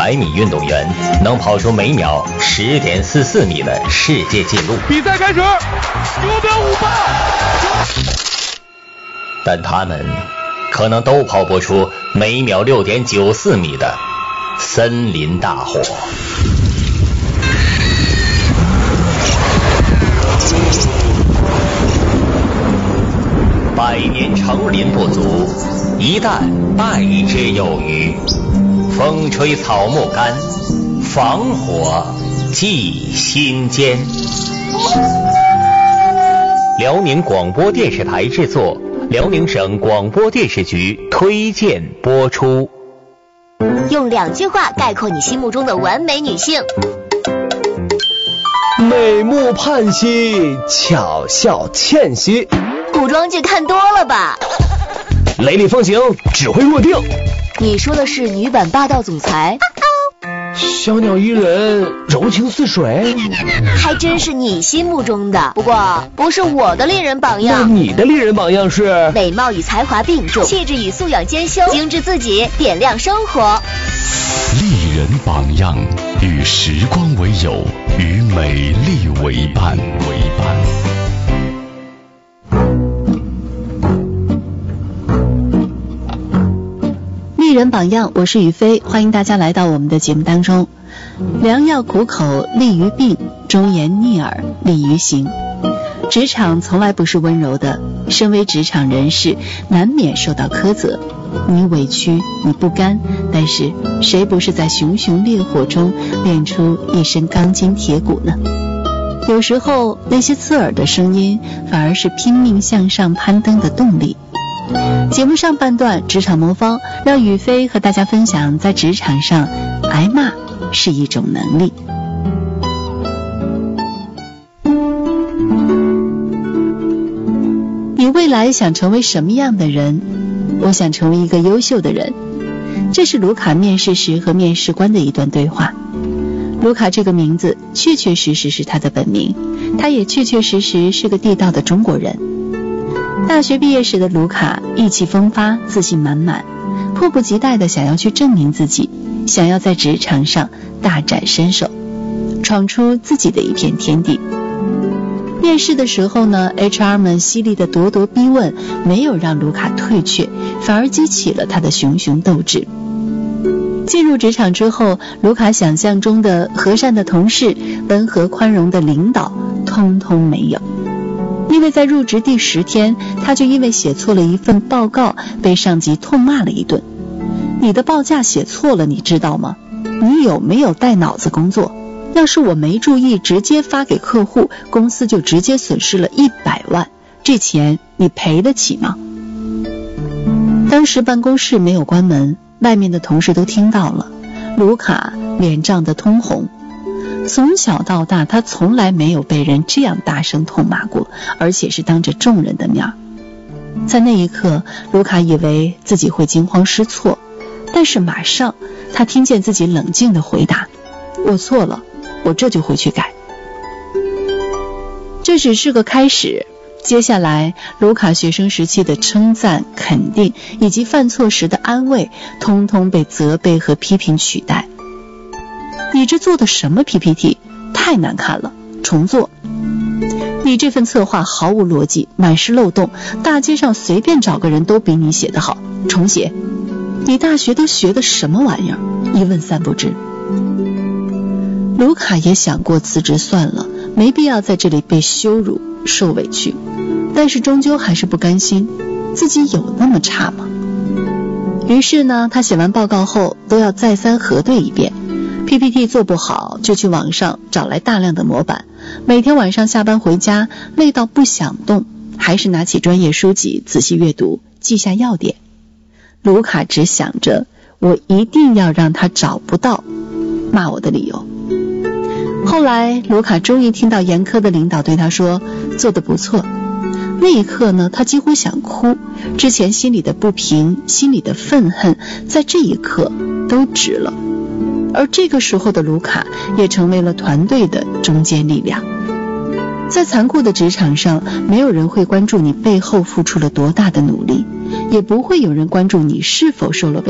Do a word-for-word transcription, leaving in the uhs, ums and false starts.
百米运动员能跑出每秒十点四四米的世界纪录。 比赛开始，九秒五八。 但他们可能都跑不出每秒六点九四米的森林大火。百年成林不足，一旦败之有余。风吹草木干，防火祭心间。辽宁广播电视台制作，辽宁省广播电视局推荐播出。 用两句话概括你心目中的完美女性： 美目盼兮，巧笑倩兮。 古装剧看多了吧？ 雷厉风行，指挥若定。 你说的是女版霸道总裁？ 小鸟依人，柔情似水。 还真是你心目中的，不过不是我的丽人榜样。 那你的丽人榜样是？ 美貌与才华并重，气质与素养兼修，精致自己，点亮生活。 丽人榜样，与时光为友，与美丽为伴为伴。 丽人榜样，我是雨飞，欢迎大家来到我们的节目当中。良药苦口利于病，忠言逆耳利于行。职场从来不是温柔的，身为职场人士，难免受到苛责。你委屈，你不甘，但是谁不是在熊熊烈火中练出一身钢筋铁骨呢？有时候那些刺耳的声音，反而是拼命向上攀登的动力。节目上半段职场魔方，让雨飞和大家分享，在职场上挨骂是一种能力。你未来想成为什么样的人？我想成为一个优秀的人。这是卢卡面试时和面试官的一段对话。卢卡这个名字确确实实是他的本名，他也确确实实是个地道的中国人。大学毕业时的卢卡意气风发，自信满满，迫不及待地想要去证明自己，想要在职场上大展身手，闯出自己的一片天地。面试的时候呢 H R 们犀利的咄咄逼问没有让卢卡退却，反而激起了他的熊熊斗志。进入职场之后，卢卡想象中的和善的同事，温和宽容的领导，通通没有。因为在入职第十天，他就因为写错了一份报告，被上级痛骂了一顿。你的报价写错了，你知道吗？你有没有带脑子工作？要是我没注意，直接发给客户，公司就直接损失了一百万，这钱你赔得起吗？当时办公室没有关门，外面的同事都听到了，卢卡脸涨得通红。从小到大，他从来没有被人这样大声痛骂过，而且是当着众人的面。在那一刻，卢卡以为自己会惊慌失措，但是马上他听见自己冷静地回答：我错了，我这就会去改。这只是个开始，接下来卢卡学生时期的称赞、肯定以及犯错时的安慰，通通被责备和批评取代。你这做的什么 P P T？ 太难看了，重做。你这份策划毫无逻辑，满是漏洞，大街上随便找个人都比你写得好，重写。你大学都学的什么玩意儿？一问三不知。卢卡也想过辞职算了，没必要在这里被羞辱受委屈，但是终究还是不甘心，自己有那么差吗？于是呢，他写完报告后都要再三核对一遍， P P T 做不好就去网上找来大量的模板，每天晚上下班回家累到不想动，还是拿起专业书籍仔细阅读，记下要点。卢卡只想着我一定要让他找不到骂我的理由。后来卢卡终于听到严苛的领导对他说做得不错，那一刻呢，他几乎想哭，之前心里的不平，心里的愤恨，在这一刻都止了。而这个时候的卢卡也成为了团队的中坚力量。在残酷的职场上，没有人会关注你背后付出了多大的努力，也不会有人关注你是否受了委